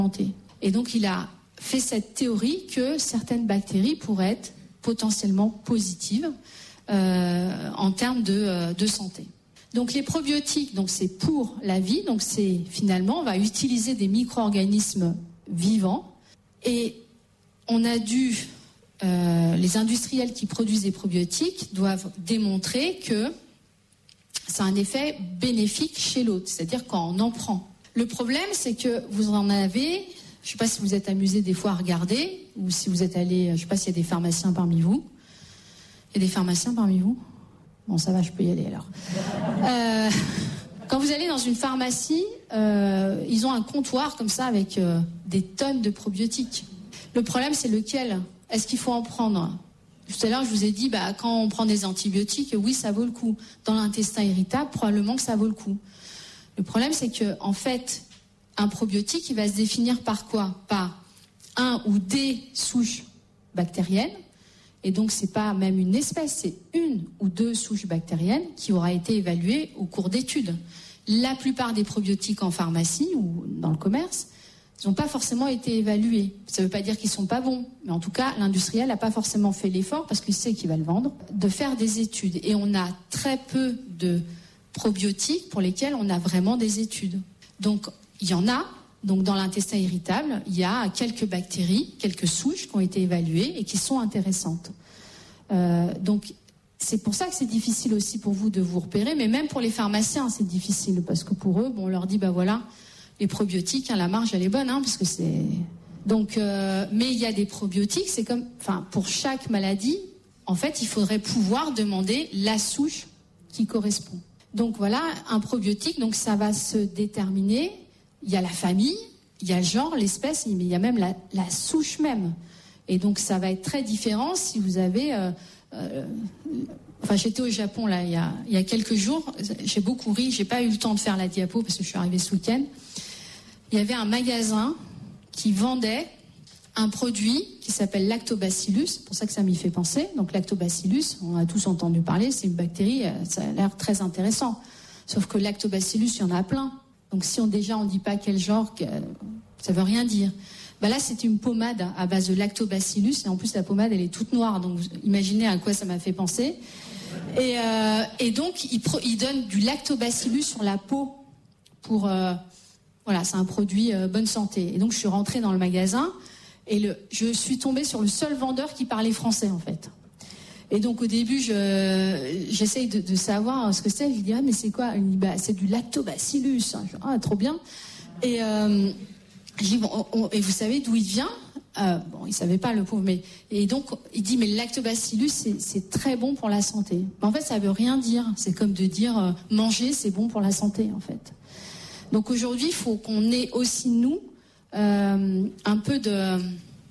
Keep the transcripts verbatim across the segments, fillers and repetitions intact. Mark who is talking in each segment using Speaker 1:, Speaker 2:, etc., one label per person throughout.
Speaker 1: Et donc il a fait cette théorie que certaines bactéries pourraient être potentiellement positives euh, en termes de, euh, de santé. Donc les probiotiques, donc c'est pour la vie, donc c'est finalement on va utiliser des micro-organismes vivants et on a dû, euh, les industriels qui produisent des probiotiques doivent démontrer que c'est un effet bénéfique chez l'autre, c'est-à-dire quand on en prend. Le problème, c'est que vous en avez, je ne sais pas si vous êtes amusé des fois à regarder, ou si vous êtes allé, je ne sais pas s'il y a des pharmaciens parmi vous. Il y a des pharmaciens parmi vous ? Bon, ça va, je peux y aller alors. Euh, quand vous allez dans une pharmacie, euh, ils ont un comptoir comme ça avec euh, des tonnes de probiotiques. Le problème, c'est lequel ? Est-ce qu'il faut en prendre ? Tout à l'heure, je vous ai dit, bah, quand on prend des antibiotiques, oui, ça vaut le coup. Dans l'intestin irritable, probablement que ça vaut le coup. Le problème, c'est que, en fait, un probiotique, il va se définir par quoi ? Par un ou des souches bactériennes. Et donc, c'est pas même une espèce, c'est une ou deux souches bactériennes qui aura été évaluées au cours d'études. La plupart des probiotiques en pharmacie ou dans le commerce, ils n'ont pas forcément été évalués. Ça ne veut pas dire qu'ils ne sont pas bons, mais en tout cas, l'industriel n'a pas forcément fait l'effort, parce qu'il sait qu'il va le vendre, de faire des études. Et on a très peu de probiotiques pour lesquels on a vraiment des études. Donc, il y en a. Donc, dans l'intestin irritable, il y a quelques bactéries, quelques souches qui ont été évaluées et qui sont intéressantes. Euh, donc, c'est pour ça que c'est difficile aussi pour vous de vous repérer, mais même pour les pharmaciens, c'est difficile, parce que pour eux, bon, on leur dit, bah voilà, les probiotiques, hein, la marge, elle est bonne, hein, parce que c'est... Donc, euh, mais il y a des probiotiques, c'est comme... Enfin, pour chaque maladie, en fait, il faudrait pouvoir demander la souche qui correspond. Donc, voilà, un probiotique, donc ça va se déterminer. Il y a la famille, il y a le genre, l'espèce, mais il y a même la, la souche même. Et donc, ça va être très différent si vous avez... Euh, euh, enfin, j'étais au Japon, là, il y a, il y a quelques jours. J'ai beaucoup ri, j'ai pas eu le temps de faire la diapo, parce que je suis arrivée ce week-end. Il y avait un magasin qui vendait un produit qui s'appelle Lactobacillus, c'est pour ça que ça m'y fait penser. Donc Lactobacillus, on a tous entendu parler, c'est une bactérie, ça a l'air très intéressant. Sauf que Lactobacillus, il y en a plein. Donc si on déjà on dit pas quel genre, ça veut rien dire. Bah là, c'est une pommade à base de Lactobacillus, et en plus la pommade, elle est toute noire. Donc vous imaginez à quoi ça m'a fait penser. Et, euh, et donc il, pro, il donne du Lactobacillus sur la peau pour... Euh, Voilà, c'est un produit euh, bonne santé. Et donc, je suis rentrée dans le magasin et le, je suis tombée sur le seul vendeur qui parlait français, en fait. Et donc, au début, je, j'essaye de, de savoir ce que c'est. Je lui dis, ah, mais c'est quoi ? Il me dit, bah, c'est du lactobacillus. Je dis, ah, trop bien. Et, euh, je dis, bon, on, on, et vous savez d'où il vient ? euh, Bon, il savait pas, le pauvre. Mais, et donc, il dit, mais le lactobacillus, c'est, c'est très bon pour la santé. Mais en fait, ça veut rien dire. C'est comme de dire, euh, manger, c'est bon pour la santé, en fait. Donc aujourd'hui, il faut qu'on ait aussi, nous, euh, un peu de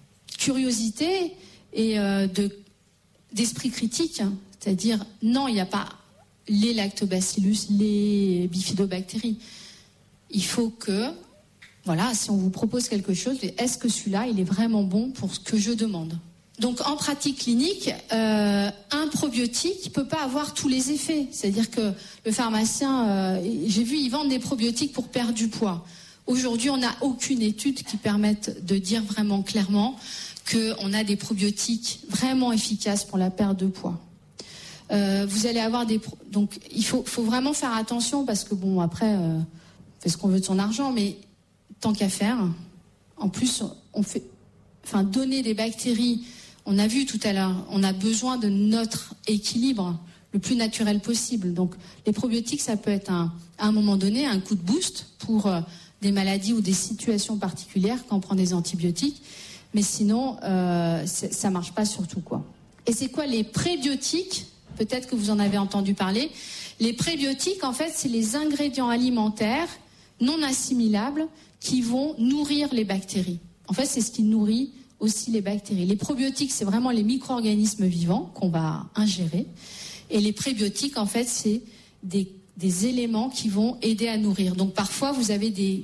Speaker 1: curiosité et euh, de, d'esprit critique. C'est-à-dire, non, il n'y a pas les lactobacillus, les bifidobactéries. Il faut que, voilà, si on vous propose quelque chose, est-ce que celui-là, il est vraiment bon pour ce que je demande ? Donc en pratique clinique, euh, un probiotique ne peut pas avoir tous les effets. C'est-à-dire que le pharmacien, euh, j'ai vu, ils vendent des probiotiques pour perdre du poids. Aujourd'hui, on n'a aucune étude qui permette de dire vraiment clairement qu'on a des probiotiques vraiment efficaces pour la perte de poids. Euh, vous allez avoir des... Pro- Donc il faut, faut vraiment faire attention, parce que bon, après, euh, on fait ce qu'on veut de son argent, mais tant qu'à faire, en plus, on fait... Enfin, donner des bactéries... On a vu tout à l'heure, on a besoin de notre équilibre le plus naturel possible. Donc, les probiotiques, ça peut être un, à un moment donné un coup de boost pour euh, des maladies ou des situations particulières quand on prend des antibiotiques. Mais sinon, euh, ça ne marche pas surtout, quoi. Et c'est quoi les prébiotiques ? Peut-être que vous en avez entendu parler. Les prébiotiques, en fait, c'est les ingrédients alimentaires non assimilables qui vont nourrir les bactéries. En fait, c'est ce qui nourrit aussi les bactéries. Les probiotiques, c'est vraiment les micro-organismes vivants qu'on va ingérer. Et les prébiotiques, en fait, c'est des, des éléments qui vont aider à nourrir. Donc parfois, vous avez des,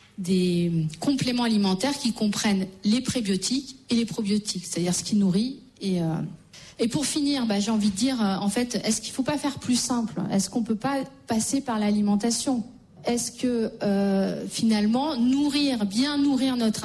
Speaker 1: des compléments alimentaires qui comprennent les prébiotiques et les probiotiques, c'est-à-dire ce qui nourrit. Et, euh... et pour finir, bah, j'ai envie de dire, euh, en fait, est-ce qu'il ne faut pas faire plus simple ? Est-ce qu'on ne peut pas passer par l'alimentation ? est-ce que euh, finalement nourrir, bien nourrir notre